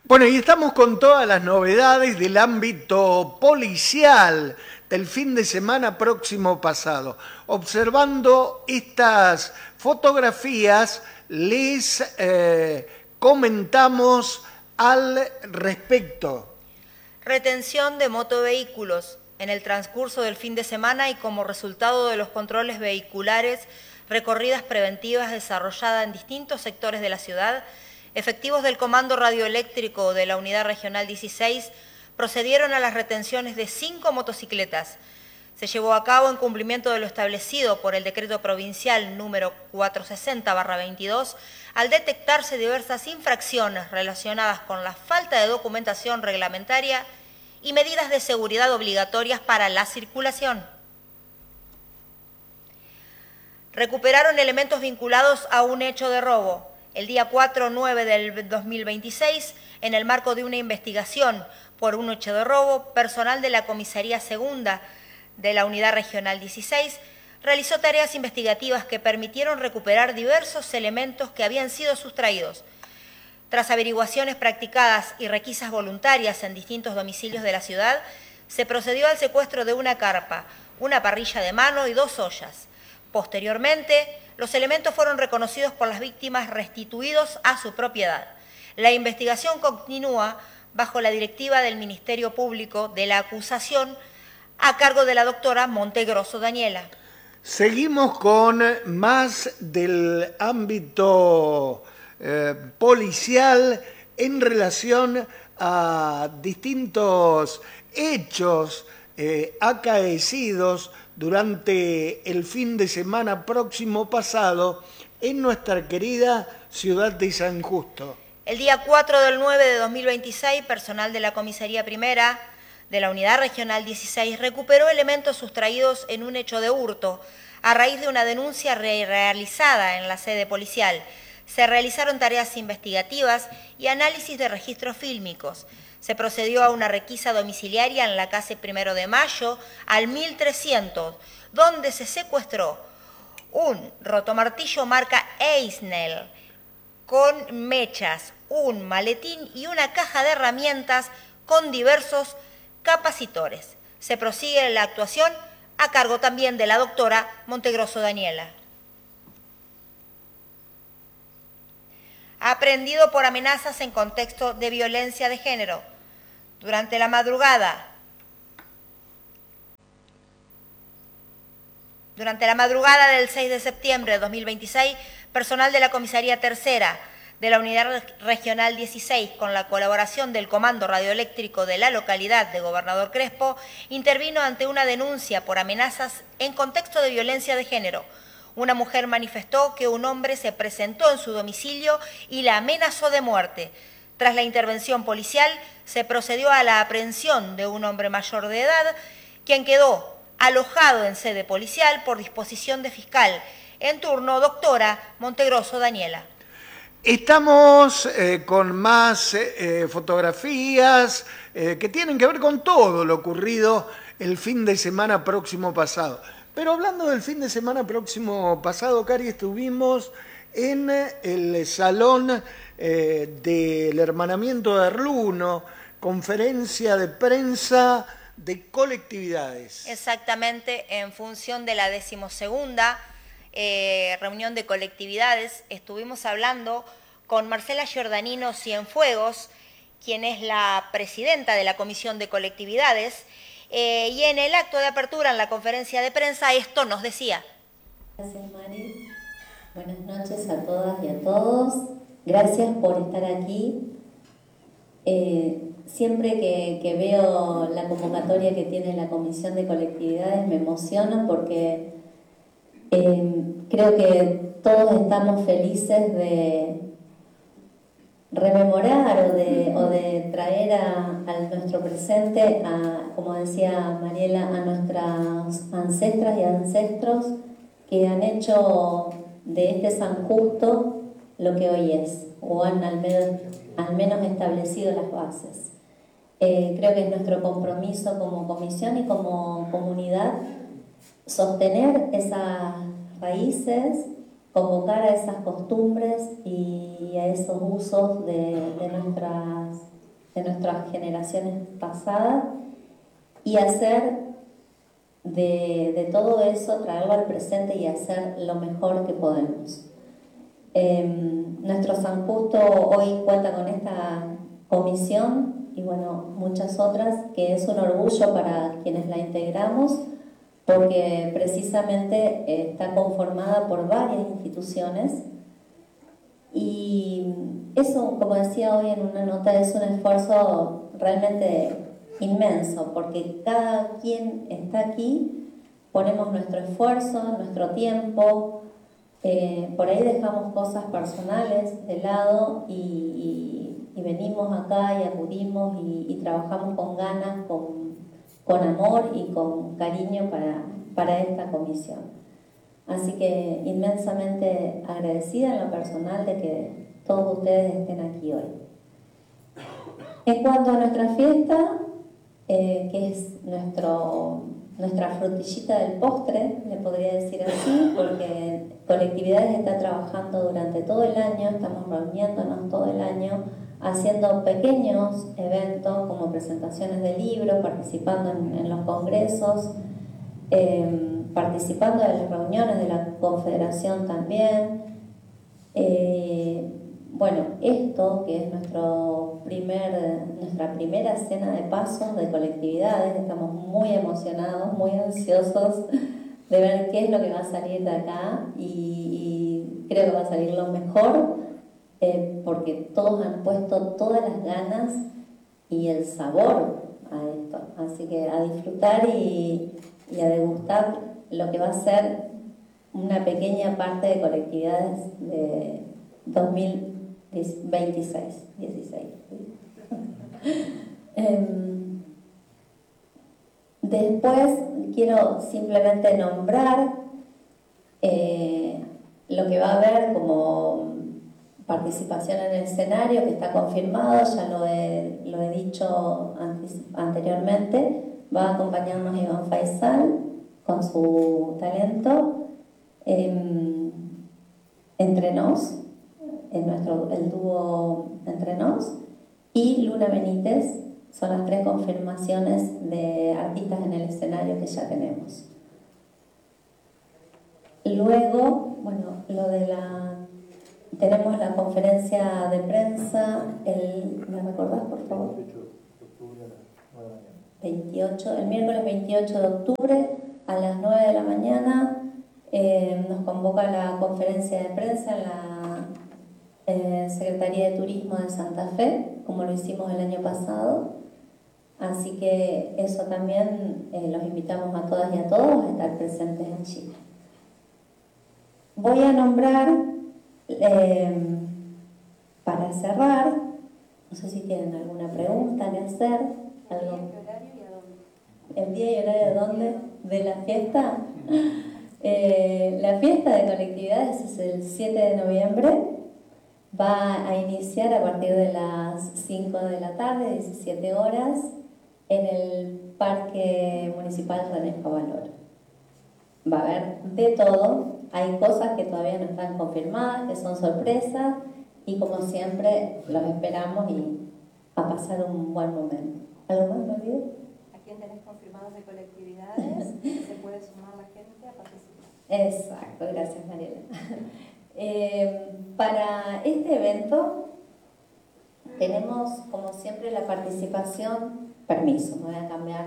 Bueno, y estamos con todas las novedades del ámbito policial del fin de semana próximo pasado. Observando estas fotografías, les comentamos al respecto. Retención de motovehículos en el transcurso del fin de semana y como resultado de los controles vehiculares, recorridas preventivas desarrolladas en distintos sectores de la ciudad, efectivos del Comando Radioeléctrico de la Unidad Regional 16 procedieron a las retenciones de 5 motocicletas. Se llevó a cabo en cumplimiento de lo establecido por el Decreto Provincial número 460/22, al detectarse diversas infracciones relacionadas con la falta de documentación reglamentaria y medidas de seguridad obligatorias para la circulación. Recuperaron elementos vinculados a un hecho de robo. El día 4/9 del 2026, en el marco de una investigación por un hecho de robo, personal de la Comisaría Segunda de la Unidad Regional 16 realizó tareas investigativas que permitieron recuperar diversos elementos que habían sido sustraídos. Tras averiguaciones practicadas y requisas voluntarias en distintos domicilios de la ciudad, se procedió al secuestro de una carpa, una parrilla de mano y 2 ollas. Posteriormente, los elementos fueron reconocidos por las víctimas, restituidos a su propiedad. La investigación continúa bajo la directiva del Ministerio Público de la acusación a cargo de la doctora Montegroso Daniela. Seguimos con más del ámbito policial en relación a distintos hechos acaecidos durante el fin de semana próximo pasado en nuestra querida ciudad de San Justo. El día 4/9 de 2026, personal de la Comisaría Primera de la Unidad Regional 16 recuperó elementos sustraídos en un hecho de hurto a raíz de una denuncia realizada en la sede policial. Se realizaron tareas investigativas y análisis de registros fílmicos. Se procedió a una requisa domiciliaria en la calle 1 de Mayo al 1300, donde se secuestró un rotomartillo marca Eisner con mechas, un maletín y una caja de herramientas con diversos capacitores. Se prosigue la actuación a cargo también de la doctora Montegroso Daniela. Aprehendido por amenazas en contexto de violencia de género. Durante la madrugada del 6 de septiembre de 2026, personal de la Comisaría Tercera de la Unidad Regional 16, con la colaboración del Comando Radioeléctrico de la localidad de Gobernador Crespo, intervino ante una denuncia por amenazas en contexto de violencia de género. Una mujer manifestó que un hombre se presentó en su domicilio y la amenazó de muerte. Tras la intervención policial, se procedió a la aprehensión de un hombre mayor de edad, quien quedó alojado en sede policial por disposición de fiscal en turno, doctora Montegroso Daniela. Estamos con más fotografías que tienen que ver con todo lo ocurrido el fin de semana próximo pasado. Pero hablando del fin de semana próximo pasado, Cari, estuvimos en el salón del hermanamiento de Erluno, conferencia de prensa de colectividades. Exactamente, en función de la 12ª reunión de colectividades, estuvimos hablando con Marcela Giordanino Cienfuegos, quien es la presidenta de la Comisión de Colectividades, y en el acto de apertura, en la conferencia de prensa, esto nos decía. Gracias, Mari. Buenas noches a todas y a todos. Gracias por estar aquí. Siempre que veo la convocatoria que tiene la Comisión de Colectividades me emociono porque creo que todos estamos felices de rememorar o de traer a nuestro presente, como decía Mariela, a nuestras ancestras y ancestros que han hecho de este San Justo lo que hoy es, o han al menos establecido las bases. Creo que es nuestro compromiso como comisión y como comunidad sostener esas raíces, convocar a esas costumbres y a esos usos de nuestras de nuestras generaciones pasadas y hacer de todo eso, traerlo al presente y hacer lo mejor que podemos. Nuestro San Justo hoy cuenta con esta comisión y bueno, muchas otras, que es un orgullo para quienes la integramos, porque precisamente está conformada por varias instituciones y eso, como decía hoy en una nota, es un esfuerzo realmente inmenso, porque cada quien está aquí, ponemos nuestro esfuerzo, nuestro tiempo, por ahí dejamos cosas personales de lado y venimos acá y acudimos y trabajamos con ganas, con amor y con cariño para esta comisión. Así que inmensamente agradecida en lo personal de que todos ustedes estén aquí hoy. En cuanto a nuestra fiesta, que es nuestra frutillita del postre, le podría decir así, porque Colectividades está trabajando durante todo el año, estamos reuniéndonos todo el año, haciendo pequeños eventos como presentaciones de libros, participando en los congresos, participando de las reuniones de la Confederación también. Bueno, esto que es nuestra primera cena de paso de Colectividades, estamos muy emocionados, muy ansiosos de ver qué es lo que va a salir de acá y creo que va a salir lo mejor, porque todos han puesto todas las ganas y el sabor a esto. Así que a disfrutar y a degustar lo que va a ser una pequeña parte de Colectividades de 2016. Después quiero simplemente nombrar lo que va a haber como participación en el escenario, que está confirmado, ya lo he dicho anteriormente. Va a acompañarnos Iván Faisal con su talento Entre Nos, el dúo Entre Nos, y Luna Benítez. Son las 3 confirmaciones de artistas en el escenario que ya tenemos. Luego, bueno, tenemos la conferencia de prensa, ¿me recordás, por favor? 28, el miércoles 28 de octubre a las 9 de la mañana nos convoca la conferencia de prensa en la Secretaría de Turismo de Santa Fe, como lo hicimos el año pasado. Así que eso también los invitamos a todas y a todos a estar presentes en Chile. Voy a nombrar, para cerrar, no sé si tienen alguna pregunta que hacer. ¿Algo? ¿El día y horario de dónde? ¿De la fiesta? La fiesta de Colectividades es el 7 de noviembre. Va a iniciar a partir de las 5 de la tarde, 17 horas, en el Parque Municipal René Favaloro. Va a haber de todo. Hay cosas que todavía no están confirmadas, que son sorpresas, y como siempre los esperamos y a pasar un buen momento. ¿Algo más me olvidé? ¿A quién tenés confirmados de Colectividades? Se puede sumar la gente a participar. Exacto, gracias Mariela. Para este evento tenemos como siempre la participación, permiso, me voy a cambiar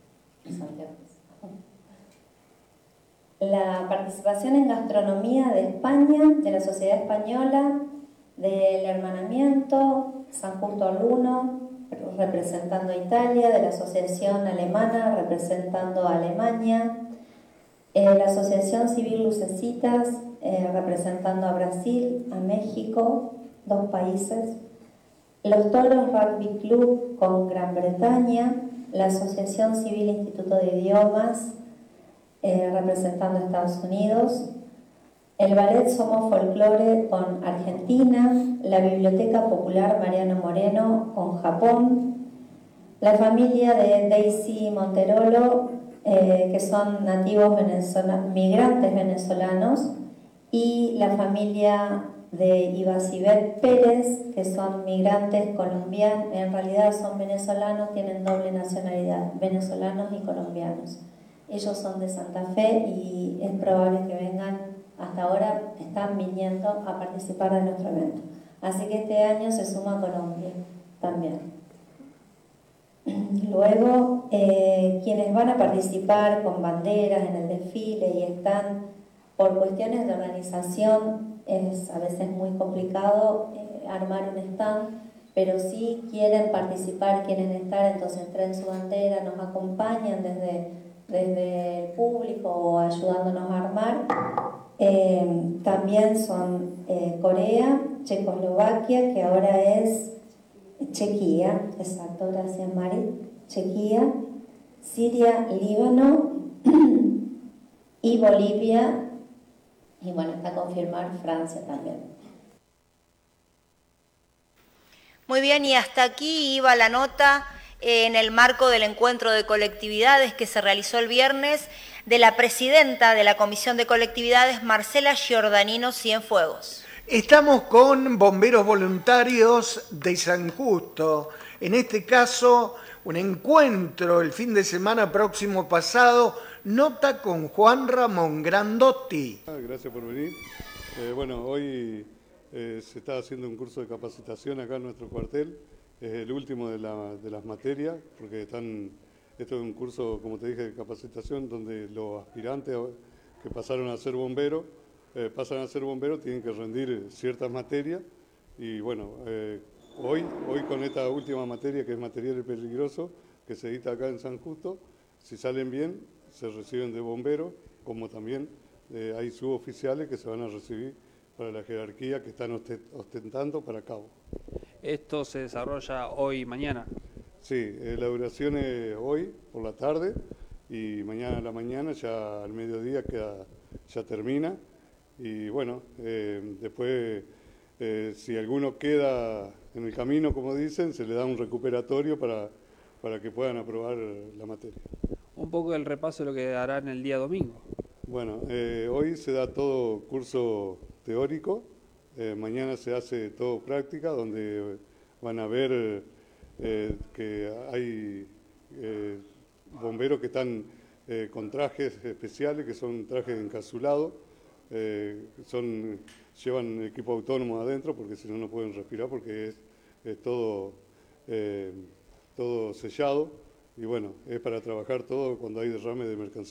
la participación en gastronomía de España, de la Sociedad Española, del Hermanamiento, San Justo Alumno, representando a Italia, de la Asociación Alemana, representando a Alemania, la Asociación Civil Lucecitas, representando a Brasil, a México, 2 países, los Toros Rugby Club con Gran Bretaña, la Asociación Civil Instituto de Idiomas, representando a Estados Unidos, el Ballet Somos Folklore con Argentina, la Biblioteca Popular Mariano Moreno con Japón, la familia de Daisy Monterolo, que son nativos migrantes venezolanos, y la familia de Ibacibet Pérez, que son migrantes colombianos, en realidad son venezolanos, tienen doble nacionalidad, venezolanos y colombianos. Ellos son de Santa Fe y es probable que vengan, hasta ahora están viniendo a participar de nuestro evento. Así que este año se suma Colombia también. Luego, quienes van a participar con banderas en el desfile y están por cuestiones de organización, es a veces muy complicado armar un stand, pero si quieren participar, quieren estar, entonces traen su bandera, nos acompañan desde el público o ayudándonos a armar. También son Corea, Checoslovaquia, que ahora es Chequia, exacto, gracias Mari, Chequia, Siria, Líbano y Bolivia, y bueno, está a confirmar Francia también. Muy bien, y hasta aquí iba la nota en el marco del encuentro de colectividades que se realizó el viernes de la presidenta de la Comisión de Colectividades, Marcela Giordanino Cienfuegos. Estamos con bomberos voluntarios de San Justo. En este caso, un encuentro el fin de semana próximo pasado. Nota con Juan Ramón Grandotti. Gracias por venir. Bueno, hoy se está haciendo un curso de capacitación acá en nuestro cuartel. Es el último de las materias, porque esto es un curso, como te dije, de capacitación, donde los aspirantes que pasaron a ser bomberos, tienen que rendir ciertas materias. Y bueno, hoy con esta última materia, que es material peligroso, que se dicta acá en San Justo, si salen bien, se reciben de bomberos, como también hay suboficiales que se van a recibir para la jerarquía que están ostentando para cabo. ¿Esto se desarrolla hoy y mañana? Sí, la duración es hoy por la tarde y mañana a la mañana, ya al mediodía ya termina. Y bueno, después si alguno queda en el camino, como dicen, se le da un recuperatorio para que puedan aprobar la materia. Un poco del repaso de lo que harán el día domingo. Bueno, hoy se da todo curso teórico, mañana se hace todo práctica, donde van a ver que hay bomberos que están con trajes especiales, que son trajes encapsulados, llevan equipo autónomo adentro, porque si no, no pueden respirar, porque es todo sellado, y bueno, es para trabajar todo cuando hay derrame de mercancía.